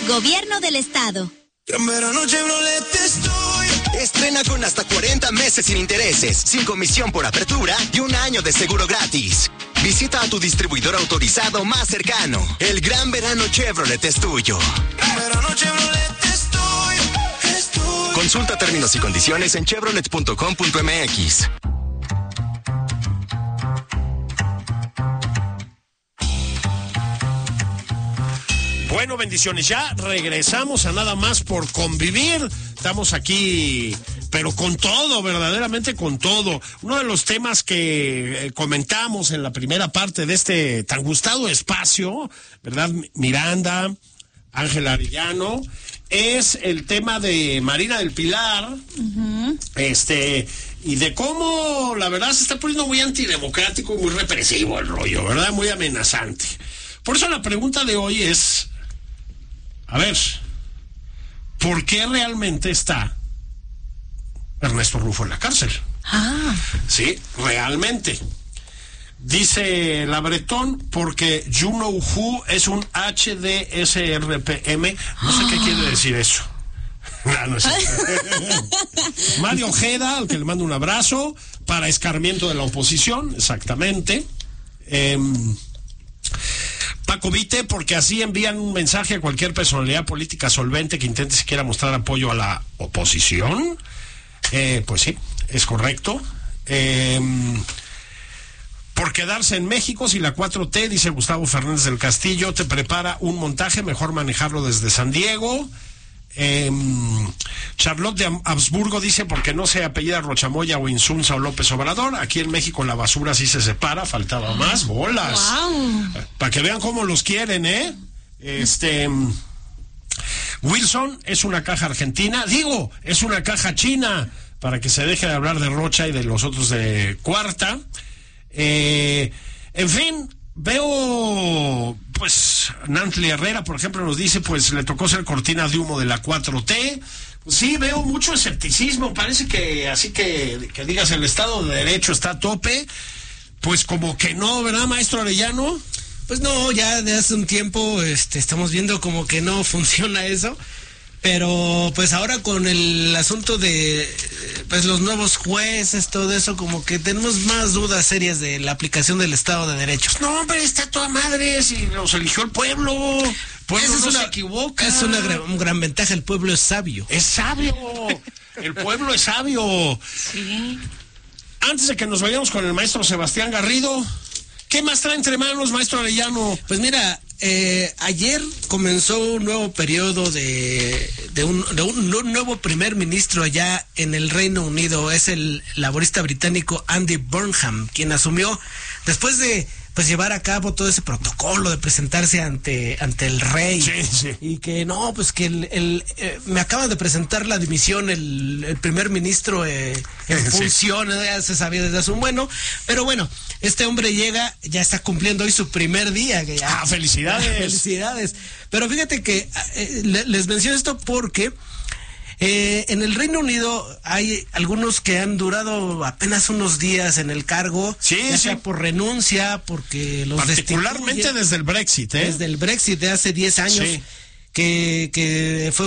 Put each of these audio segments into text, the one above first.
Gobierno del Estado. En verano Chevrolet estoy. Estrena con hasta 40 meses sin intereses, sin comisión por apertura y un año de seguro gratis. Visita a tu distribuidor autorizado más cercano. El gran verano Chevrolet es tuyo. En verano Chevrolet estoy. Consulta términos y condiciones en chevrolet.com.mx. Bueno, bendiciones. Ya regresamos a Nada Más por Convivir. Estamos aquí, pero con todo, verdaderamente con todo. Uno de los temas que comentamos en la primera parte de este tan gustado espacio, ¿verdad? Miranda, Ángela Arellano, es el tema de Marina del Pilar. Uh-huh. Y de cómo, la verdad, se está poniendo muy antidemocrático y muy represivo el rollo, ¿verdad? Muy amenazante. Por eso la pregunta de hoy es... A ver, ¿por qué realmente está Ernesto Rufo en la cárcel? Ah. Sí, realmente. Dice la Bretón, porque You Know Who es un HDSRPM. No sé qué quiere decir eso. No sé. Mario Ojeda, al que le mando un abrazo, para escarmiento de la oposición, exactamente. Paco Vite, porque así envían un mensaje a cualquier personalidad política solvente que intente siquiera mostrar apoyo a la oposición. Pues sí, es correcto. Por quedarse en México, si la 4T, dice Gustavo Fernández del Castillo, te prepara un montaje, mejor manejarlo desde San Diego. Charlotte de Habsburgo dice, porque no se apellida Rochamoya o Insunza o López Obrador. Aquí en México la basura sí se separa, faltaba más, bolas. Wow. Para que vean cómo los quieren, ¿eh? Wilson es una caja argentina, es una caja china, para que se deje de hablar de Rocha y de los otros de Cuarta. En fin, veo, pues, Nantley Herrera, por ejemplo, nos dice, pues, le tocó ser cortina de humo de la 4T. Pues sí, veo mucho escepticismo, parece que, así que digas, el Estado de Derecho está a tope, pues como que no, ¿verdad, maestro Arellano? Pues no, ya de hace un tiempo, estamos viendo como que no funciona eso. Pero pues ahora con el asunto de pues los nuevos jueces, todo eso, como que tenemos más dudas serias de la aplicación del Estado de Derecho. No, hombre, está toda madre, si los eligió el pueblo. El pueblo no se equivoca. Es una gran ventaja, el pueblo es sabio. Es sabio, el pueblo es sabio. Sí. Antes de que nos vayamos con el maestro Sebastián Garrido, ¿qué más trae entre manos, maestro Arellano? Pues mira, ayer comenzó un nuevo periodo de un nuevo primer ministro allá en el Reino Unido. Es el laborista británico Andy Burnham, quien asumió después de pues llevar a cabo todo ese protocolo de presentarse ante el rey. Sí, sí. Y que no, pues que me acaban de presentar la dimisión el primer ministro en función, ya se sabía desde hace un bueno, pero bueno, este hombre llega, ya está cumpliendo hoy su primer día. Que ya, felicidades. Felicidades. Pero fíjate que les menciono esto porque en el Reino Unido hay algunos que han durado apenas unos días en el cargo, ya sea por renuncia, porque los particularmente desde el Brexit, Desde el Brexit de hace 10 años, sí. que fue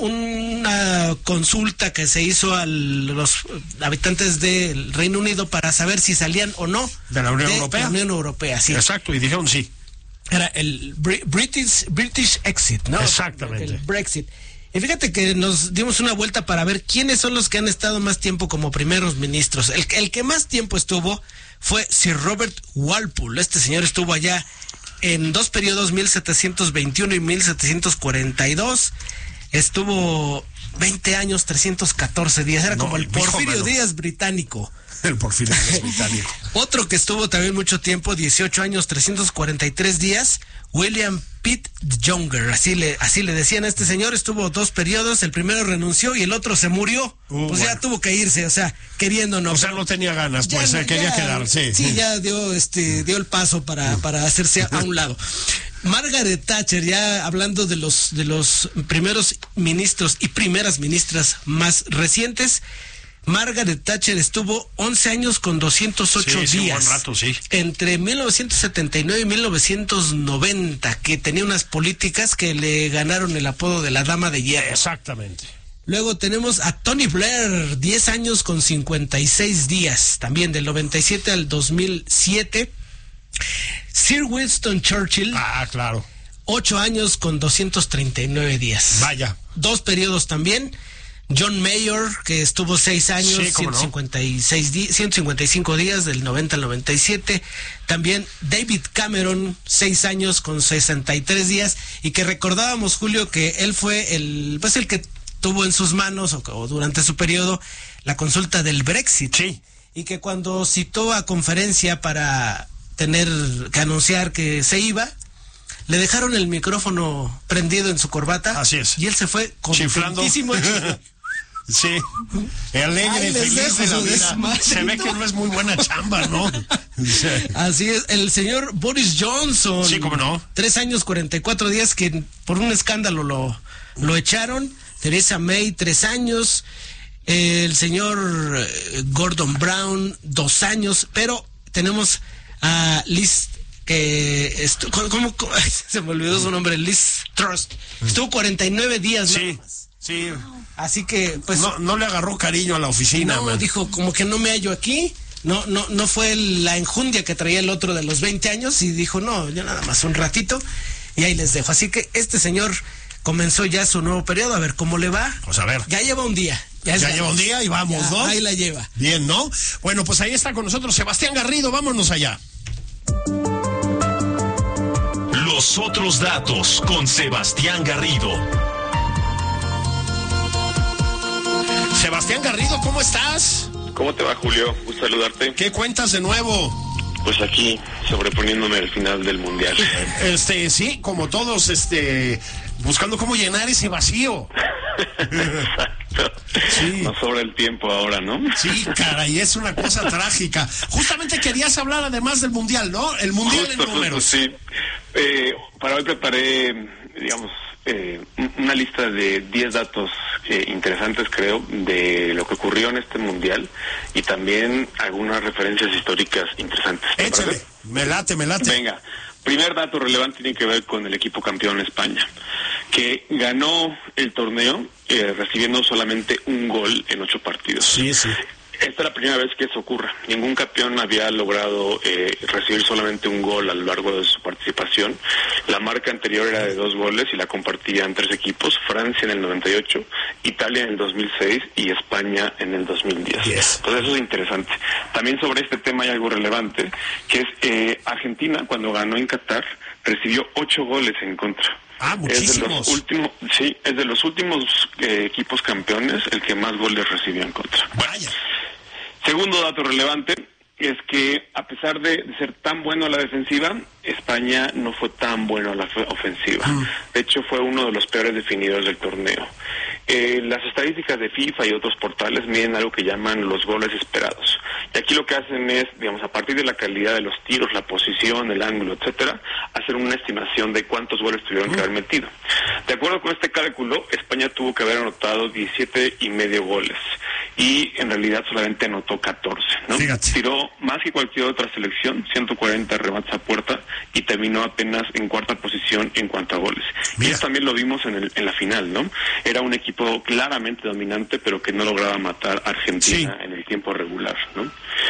una consulta que se hizo a los habitantes del Reino Unido para saber si salían o no de la Unión Europea. De la Unión Europea, sí. Exacto, y dijeron sí. Era el British Exit, ¿no? Exactamente. El Brexit. Y fíjate que nos dimos una vuelta para ver quiénes son los que han estado más tiempo como primeros ministros. El que más tiempo estuvo fue Sir Robert Walpole. Este señor estuvo allá en 2 periodos, 1721 y 1742. Estuvo 20 años, 314 días. Era como el Porfirio Díaz británico. El Porfirio Díaz británico. Otro que estuvo también mucho tiempo, 18 años, 343 días, William Pitt Younger, así le decían a este señor. Estuvo 2 periodos, el primero renunció y el otro se murió. Pues bueno, ya tuvo que irse, o sea, queriendo no. O sea, no tenía ganas, pues, quería quedarse. Sí, ya dio el paso para hacerse a un lado. Margaret Thatcher, ya hablando de los primeros ministros y primeras ministras más recientes, Margaret Thatcher estuvo 11 años con 208 días. Sí, un buen rato, sí. Entre 1979 y 1990, que tenía unas políticas que le ganaron el apodo de la Dama de Hierro. Exactamente. Luego tenemos a Tony Blair, 10 años con 56 días, también del 97 al 2007. Sir Winston Churchill. Ah, claro. 8 años con 239 días. Vaya. 2 periodos también. John Mayer, que estuvo 6 años, Sí, 155 días, del 90 al 97. También David Cameron, 6 años con 63 días. Y que recordábamos, Julio, que él fue el que tuvo en sus manos, o durante su periodo, la consulta del Brexit. Sí. Y que cuando citó a conferencia para tener que anunciar que se iba, le dejaron el micrófono prendido en su corbata. Así es. Y él se fue Chiflando. Sí, alegre, Ay, les feliz dejo de la su vida. desmadre, Se ve ¿no? que no es muy buena chamba, ¿no? Así es, el señor Boris Johnson. Sí, cómo no. 3 años, 44 días, que por un escándalo lo echaron. Theresa May, 3 años. El señor Gordon Brown, 2 años. Pero tenemos a Liz, que ¿cómo? Se me olvidó su nombre, Liz Truss. Estuvo 49 días. Sí, nada más. sí. Así que, pues... No le agarró cariño a la oficina, No, man. dijo, como que no me hallo aquí. No fue la enjundia que traía el otro de los 20 años y dijo, no, yo nada más un ratito y ahí les dejo. Así que este señor comenzó ya su nuevo periodo, a ver cómo le va. Pues a ver. Ya lleva un día. Ya lleva un día y vamos, ya, ¿no? Ahí la lleva. Bien, ¿no? Bueno, pues ahí está con nosotros Sebastián Garrido, vámonos allá. Los otros datos con Sebastián Garrido. Sebastián Garrido, ¿cómo estás? ¿Cómo te va, Julio? Gusto saludarte. ¿Qué cuentas de nuevo? Pues aquí, sobreponiéndome al final del Mundial. Sí, como todos, buscando cómo llenar ese vacío. Exacto. Sí. No sobra el tiempo ahora, ¿no? Sí, caray, es una cosa trágica. Justamente querías hablar además del Mundial, ¿no? El Mundial en números. Sí. Para hoy preparé, digamos, una lista de 10 datos interesantes, creo, de lo que ocurrió en este Mundial y también algunas referencias históricas interesantes. Échale, me late. Venga, primer dato relevante tiene que ver con el equipo campeón España, que ganó el torneo recibiendo solamente un gol en 8 partidos. Sí. Esta es la primera vez que eso ocurre. Ningún campeón había logrado recibir solamente un gol a lo largo de su participación. La marca anterior era de 2 goles y la compartían 3 equipos: Francia en el 98, Italia en el 2006 y España en el 2010. Yes. Entonces eso es interesante. También sobre este tema hay algo relevante, que es Argentina, cuando ganó en Qatar, recibió 8 goles en contra. Ah, muchísimos. Es de los últimos equipos campeones el que más goles recibió en contra. Vaya. Segundo dato relevante es que a pesar de ser tan bueno a la defensiva, España no fue tan bueno a la ofensiva. De hecho, fue uno de los peores definidos del torneo. Las estadísticas de FIFA y otros portales miden algo que llaman los goles esperados. Y aquí lo que hacen es, digamos, a partir de la calidad de los tiros, la posición, el ángulo, etcétera, hacer una estimación de cuántos goles tuvieron que haber metido. De acuerdo con este cálculo, España tuvo que haber anotado 17,5 goles. Y en realidad solamente anotó 14, ¿no? Fíjate. Tiró más que cualquier otra selección, 140 remates a puerta, y terminó apenas en 4ª posición en cuanto a goles. Mira. Y eso también lo vimos en la final, ¿no? Era un equipo claramente dominante, pero que no lograba matar a Argentina en el tiempo regular, ¿no?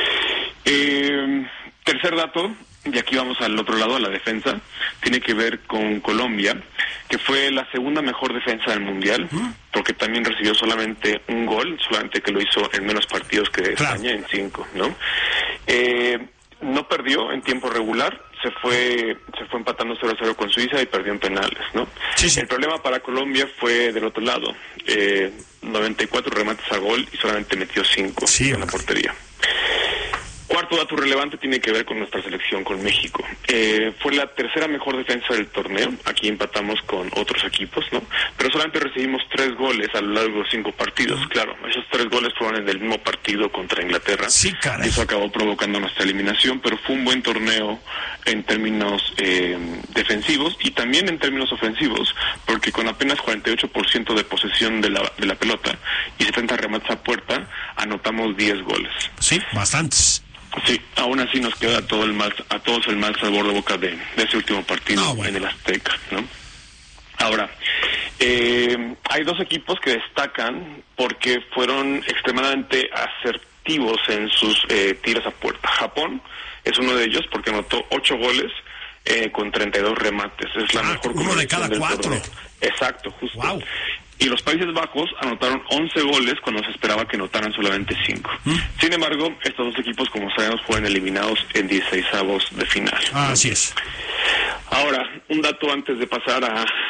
Tercer dato, y aquí vamos al otro lado, a la defensa, tiene que ver con Colombia, que fue la segunda mejor defensa del Mundial, porque también recibió solamente un gol, solamente que lo hizo en menos partidos que España, en 5, ¿no? No perdió en tiempo regular, se fue empatando 0-0 con Suiza y perdió en penales, ¿no? Sí. El problema para Colombia fue del otro lado, 94 remates a gol y solamente metió 5 en la portería. cuarto dato relevante tiene que ver con nuestra selección, con México. Fue la tercera mejor defensa del torneo. Aquí empatamos con otros equipos, ¿no? Pero solamente recibimos 3 goles a lo largo de 5 partidos. Claro, esos 3 goles fueron en el mismo partido contra Inglaterra. Sí, caray. Eso acabó provocando nuestra eliminación, pero fue un buen torneo en términos defensivos y también en términos ofensivos, porque con apenas 48% de posesión de la pelota y 70 remates a puerta, anotamos 10 goles. Sí, bastantes. Sí, aún así nos queda a todos el mal sabor de boca de ese último partido en el Azteca, ¿no? Ahora, hay 2 equipos que destacan porque fueron extremadamente asertivos en sus tiros a puerta. Japón es uno de ellos porque anotó 8 goles con 32 remates. Es la mejor uno de cada 4. Torneo. Exacto, justo. Wow. Y los Países Bajos anotaron 11 goles cuando se esperaba que anotaran solamente 5. Sin embargo, estos 2 equipos, como sabemos, fueron eliminados en 16avos de final. Así es. Ahora, un dato antes de pasar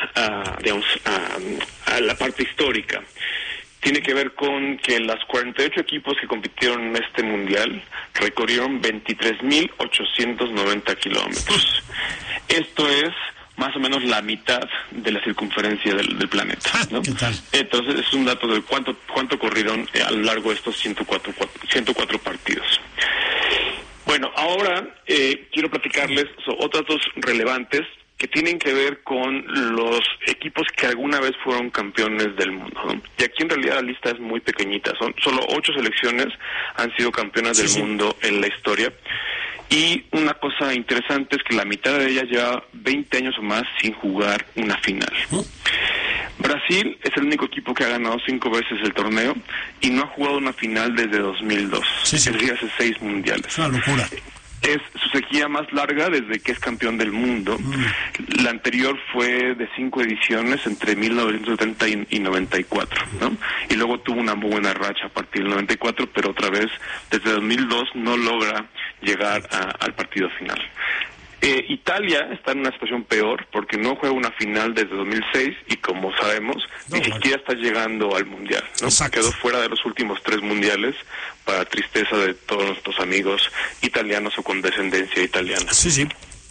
a la parte histórica. Tiene que ver con que los 48 equipos que compitieron en este mundial recorrieron 23.890 kilómetros. Esto es más o menos la mitad de la circunferencia del planeta, ¿no? ¿Qué tal? Entonces es un dato de cuánto corrieron a lo largo de estos 104 partidos. Bueno, ahora quiero platicarles otros datos relevantes que tienen que ver con los equipos que alguna vez fueron campeones del mundo, ¿no? Y aquí en realidad la lista es muy pequeñita, son solo 8 selecciones han sido campeonas del mundo en la historia. Y una cosa interesante es que la mitad de ellas lleva 20 años o más sin jugar una final. Brasil es el único equipo que ha ganado 5 veces el torneo y no ha jugado una final desde 2002. Es decir, hace 6 mundiales. Una locura. Es su sequía más larga desde que es campeón del mundo. La anterior fue de 5 ediciones entre 1970 y 94, ¿no? Y luego tuvo una muy buena racha a partir del 94, pero otra vez desde 2002 no logra llegar al partido final. Italia está en una situación peor porque no juega una final desde 2006 y como sabemos ni siquiera está llegando al mundial, ¿no? Quedó fuera de los últimos 3 mundiales para tristeza de todos nuestros amigos italianos o con descendencia italiana. Sí.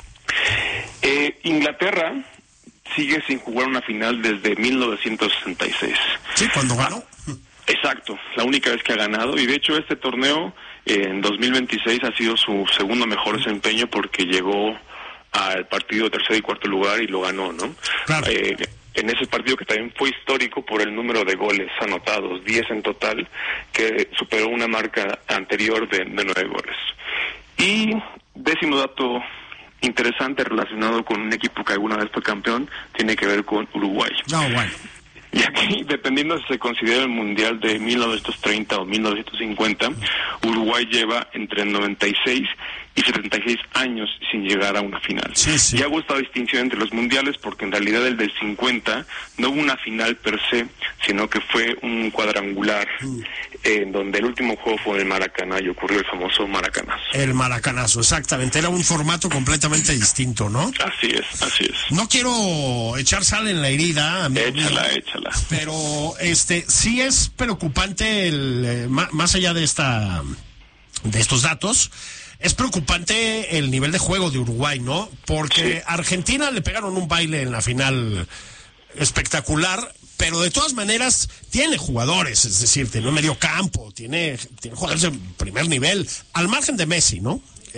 Inglaterra sigue sin jugar una final desde 1966. Sí, cuando ganó. Exacto, la única vez que ha ganado y de hecho este torneo en 2026 ha sido su segundo mejor desempeño porque llegó al partido de tercer y cuarto lugar y lo ganó, ¿no? Claro. En ese partido que también fue histórico por el número de goles anotados, 10 en total, que superó una marca anterior de 9 goles. Y 10º dato interesante relacionado con un equipo que alguna vez fue campeón, tiene que ver con Uruguay. Bueno. Y aquí, dependiendo si se considera el Mundial de 1930 o 1950, Uruguay lleva entre 96 y 76 años sin llegar a una final. Sí. Y hago esta distinción entre los mundiales porque en realidad el del 50 no hubo una final per se, sino que fue un cuadrangular en donde el último juego fue en el Maracaná y ocurrió el famoso Maracanazo. El Maracanazo, exactamente. Era un formato completamente distinto, ¿no? Así es. No quiero echar sal en la herida. Échala. Pero sí es preocupante más allá de estos datos. Es preocupante el nivel de juego de Uruguay, ¿no? Porque a Argentina le pegaron un baile en la final espectacular, pero de todas maneras tiene jugadores, es decir, tiene medio campo, tiene jugadores de primer nivel, al margen de Messi, ¿no?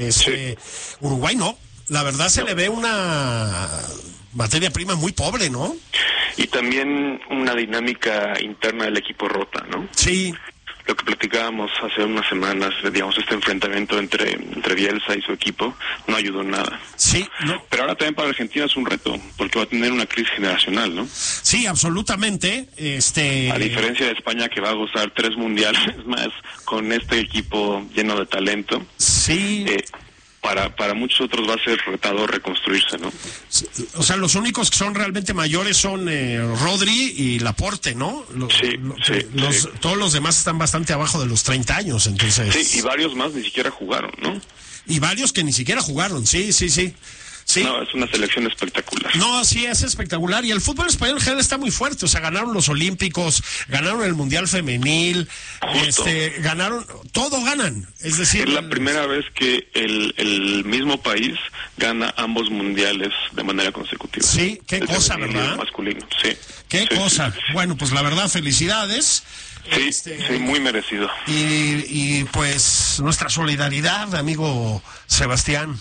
Uruguay no, la verdad se le ve una materia prima muy pobre, ¿no? Y también una dinámica interna del equipo rota, ¿no? Sí. Lo que platicábamos hace unas semanas, digamos, este enfrentamiento entre Bielsa y su equipo, no ayudó en nada. Sí, no. Pero ahora también para Argentina es un reto, porque va a tener una crisis generacional, ¿no? Sí, absolutamente. A diferencia de España, que va a gozar 3 mundiales más con este equipo lleno de talento. Sí. Para muchos otros va a ser retador reconstruirse, ¿no? O sea, los únicos que son realmente mayores son Rodri y Laporte, ¿no? Todos los demás están bastante abajo de los 30 años, entonces... Sí, y varios más ni siquiera jugaron, ¿no? Y varios que ni siquiera jugaron, sí. Sí. No, es una selección espectacular. No, sí, es espectacular. Y el fútbol español en general está muy fuerte. O sea, ganaron los Olímpicos, ganaron el Mundial Femenil, Justo. ganaron, todo ganan. Es decir, Es la primera vez que el mismo país gana ambos mundiales de manera consecutiva. Sí, qué el cosa, femenil y ¿verdad? el masculino, sí. Qué Sí, cosa. sí, sí. Bueno, pues la verdad, felicidades. Sí, sí, muy merecido. Y pues nuestra solidaridad, amigo Sebastián.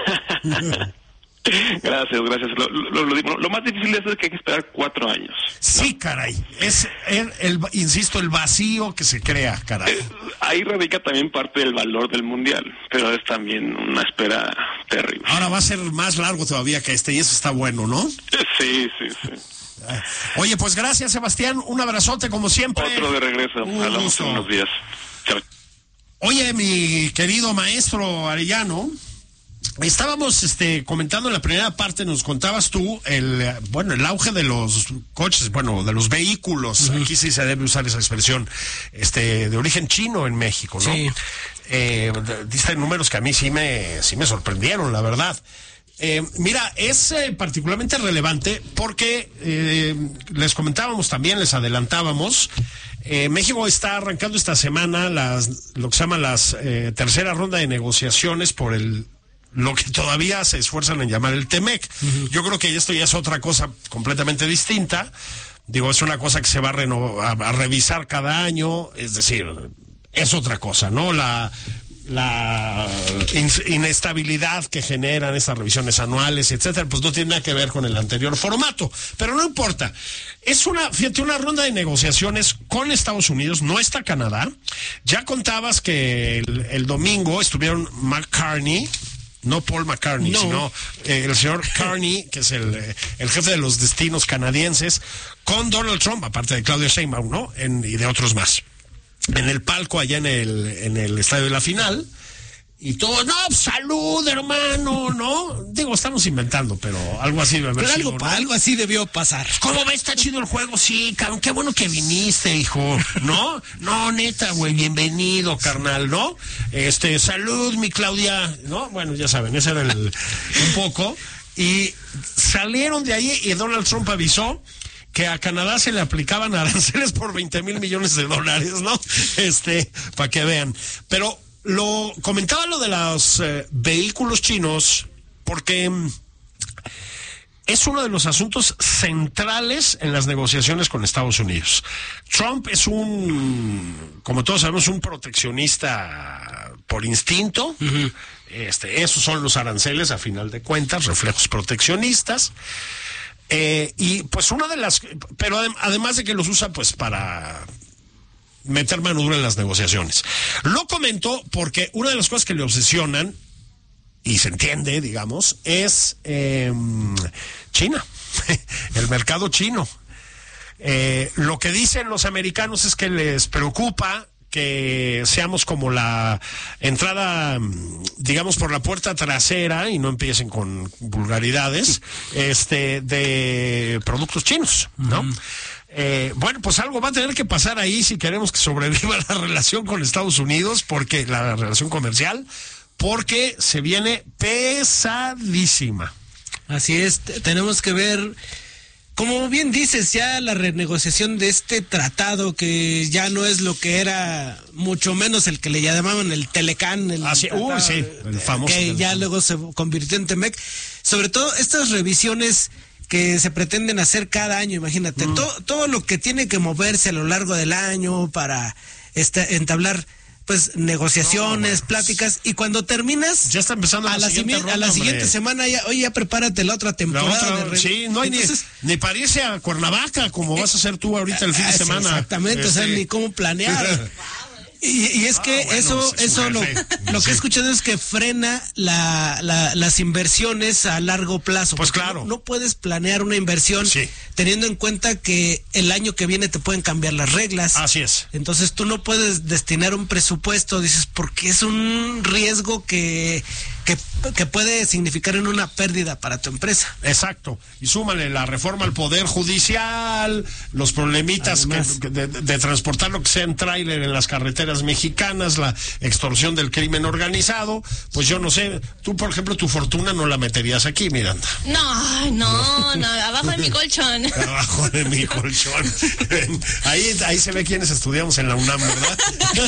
Gracias. Lo más difícil es que hay que esperar 4 años. Sí, caray. Es, insisto, el vacío que se crea, caray. Ahí radica también parte del valor del mundial, pero es también una espera terrible. Ahora va a ser más largo todavía que y eso está bueno, ¿no? Sí. Oye, pues gracias, Sebastián. Un abrazote, como siempre. Otro de regreso. Un Hablamos gusto. en unos días. Chao. Oye, mi querido maestro Arellano, estábamos comentando en la primera parte, nos contabas tú el auge de los coches, de los vehículos, aquí sí se debe usar esa expresión, de origen chino en México, ¿no? Sí. Diste números que a mí sí me sorprendieron, la verdad. Mira, es particularmente relevante porque les comentábamos también, les adelantábamos, México está arrancando esta semana lo que se llama las tercera ronda de negociaciones por lo que todavía se esfuerzan en llamar el TEMEC. Uh-huh. Yo creo que esto ya es otra cosa completamente distinta. Digo, es una cosa que se va a revisar cada año, es decir, es otra cosa, ¿no? La inestabilidad que generan estas revisiones anuales, etcétera, pues no tiene nada que ver con el anterior formato, pero no importa. Es una ronda de negociaciones con Estados Unidos, no está Canadá. Ya contabas que el domingo estuvieron McCartney, no Paul McCartney, no, sino el señor Carney, que es el jefe de los destinos canadienses, con Donald Trump, aparte de Claudia Sheinbaum, ¿no? Y de otros más. En el palco allá en el estadio de la final, y todos, no, salud, hermano, ¿no? Digo, estamos inventando, pero algo así debe haber pero sido, ¿no? Algo así debió pasar. ¿Cómo ves? Está chido el juego, sí, cabrón, qué bueno que viniste, hijo, ¿no? No, neta, güey, bienvenido, carnal, ¿no? Salud, mi Claudia, ¿no? Bueno, ya saben, ese era un poco, y salieron de ahí y Donald Trump avisó que a Canadá se le aplicaban aranceles por $20,000 millones, ¿no? Para que vean. Pero comentaba lo de los vehículos chinos porque es uno de los asuntos centrales en las negociaciones con Estados Unidos. Trump es como todos sabemos, un proteccionista por instinto. Uh-huh. Esos son los aranceles, a final de cuentas, reflejos proteccionistas. Y pues pero además de que los usa pues para meter mano dura en las negociaciones. Lo comento porque una de las cosas que le obsesionan, y se entiende, digamos, es China, el mercado chino. Lo que dicen los americanos es que les preocupa que seamos como la entrada, digamos, por la puerta trasera, y no empiecen con vulgaridades, de productos chinos, ¿no? Bueno, pues algo va a tener que pasar ahí si queremos que sobreviva la relación con Estados Unidos, porque la relación comercial, porque se viene pesadísima. Así es, tenemos que ver, como bien dices, ya la renegociación de este tratado, que ya no es lo que era, mucho menos el que le llamaban el Telecán, el famoso, que ya luego se convirtió en Temec. Sobre todo estas revisiones que se pretenden hacer cada año, imagínate, todo lo que tiene que moverse a lo largo del año para entablar pues negociaciones, pláticas, y cuando terminas ya está empezando la siguiente semana ya prepárate la otra temporada. Sí, no hay ni parece a Cuernavaca como vas a hacer tú ahorita el fin de semana. Exactamente, o sea, ni cómo planear. Y es que eso lo que he escuchado es que frena las inversiones a largo plazo. Pues claro. No puedes planear una inversión teniendo en cuenta que el año que viene te pueden cambiar las reglas. Así es. Entonces tú no puedes destinar un presupuesto, dices, porque es un riesgo que puede significar en una pérdida para tu empresa. Exacto. Y súmale la reforma al Poder Judicial, los problemitas de transportar lo que sea en tráiler en las carreteras mexicanas, la extorsión del crimen organizado. Pues yo no sé, tú por ejemplo tu fortuna no la meterías aquí, Miranda. No, abajo de mi colchón. Abajo de mi colchón. Ahí se ve quienes estudiamos en la UNAM, ¿verdad?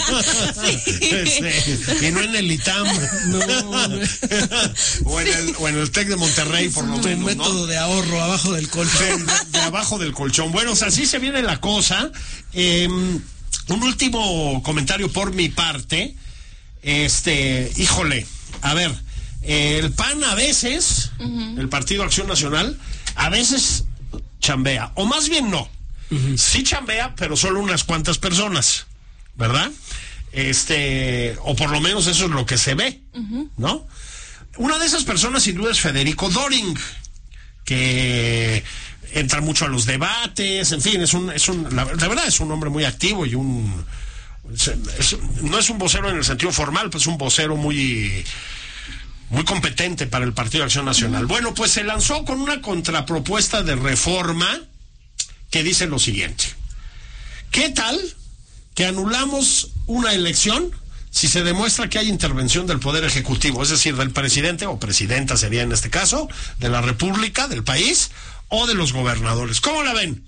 Sí. Y no en el ITAM. No. o en el TEC de Monterrey, por lo menos. Un método de ahorro abajo del colchón. De abajo del colchón. Bueno, o sea, así se viene la cosa. Un último comentario por mi parte. Híjole, a ver, el PAN a veces, el Partido Acción Nacional, a veces chambea, o más bien no. Sí chambea, pero solo unas cuantas personas, ¿verdad? O por lo menos eso es lo que se ve, ¿no? Una de esas personas sin duda es Federico Doring, que entra mucho a los debates, en fin, la verdad es un hombre muy activo y no es un vocero en el sentido formal, pues es un vocero muy competente para el Partido de Acción Nacional. Bueno, pues se lanzó con una contrapropuesta de reforma que dice lo siguiente: ¿qué tal que anulamos una elección si se demuestra que hay intervención del Poder Ejecutivo, es decir, del presidente o presidenta sería en este caso, de la República, del país, o de los gobernadores? ¿Cómo la ven?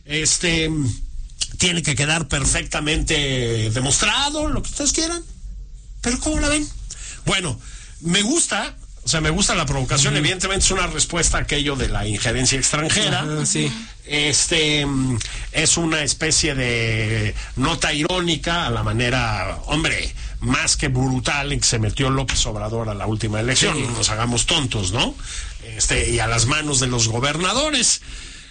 Tiene que quedar perfectamente demostrado, lo que ustedes quieran, pero ¿cómo la ven? Bueno, me gusta la provocación, evidentemente es una respuesta a aquello de la injerencia extranjera. Sí. Es una especie de nota irónica a la manera, hombre, más que brutal en que se metió López Obrador a la última elección. Sí. No nos hagamos tontos, ¿no? Y a las manos de los gobernadores.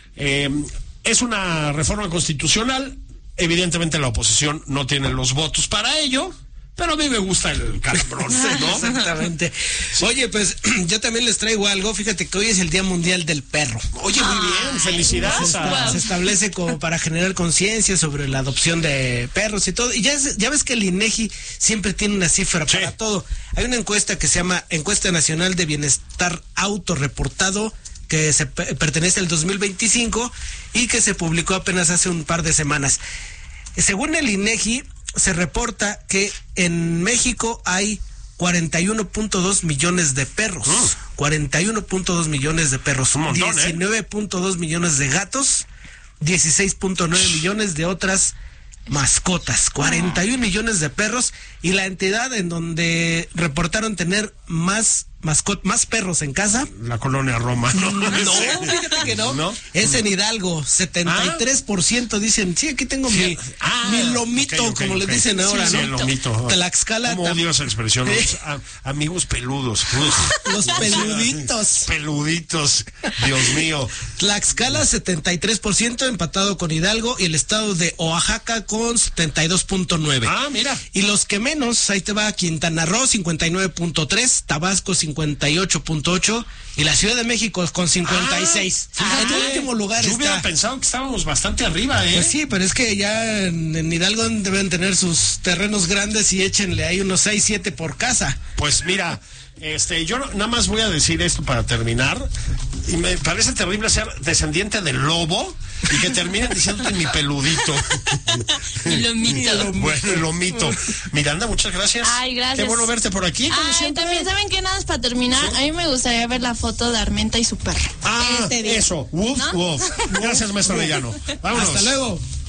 Es una reforma constitucional. Evidentemente la oposición no tiene los votos para ello, pero a mí me gusta el calambrón, ¿no? Exactamente. Sí. Oye, pues yo también les traigo algo. Fíjate que hoy es el Día Mundial del Perro. Oye, muy bien, felicidades. Se establece como para generar conciencia sobre la adopción de perros y todo. Y ya ves que el INEGI siempre tiene una cifra para todo. Hay una encuesta que se llama Encuesta Nacional de Bienestar Autorreportado, que pertenece al 2025 y que se publicó apenas hace un par de semanas. Según el INEGI, se reporta que en México hay 41.2 millones de perros. 41.2 millones de perros. Un montón, 19.2 millones de gatos, 16.9 millones de otras mascotas. 41 millones de perros, y la entidad en donde reportaron tener más perros en casa, la colonia Roma. No, fíjate que no. Es en Hidalgo, 73% dicen, sí, aquí tengo mi lomito, como les dicen ahora, sí, ¿no? El lomito. Tlaxcala. ¿Cómo odio esa expresión? Amigos peludos. Los peluditos. Peluditos, Dios mío. Tlaxcala, 73%, empatado con Hidalgo, y el estado de Oaxaca con 72.9. Ah, mira. Y los que menos, ahí te va: Quintana Roo, 59.3, Tabasco, 58.8, y la Ciudad de México con 56. En el último lugar yo hubiera pensado que estábamos bastante arriba, Pues sí, pero es que ya en Hidalgo deben tener sus terrenos grandes y échenle ahí unos 6, 7 por casa. Pues mira, yo nada más voy a decir esto para terminar, y me parece terrible ser descendiente del lobo y que terminen diciéndote mi peludito. Bueno, el lomito. Miranda, muchas gracias. Ay, gracias. Qué bueno verte por aquí. También, ¿saben qué? Nada más para terminar, a mí me gustaría ver la foto de Armenta y su perro. Eso. Woof, ¿no? Woof. Gracias, maestro Arellano. Vámonos. Hasta luego.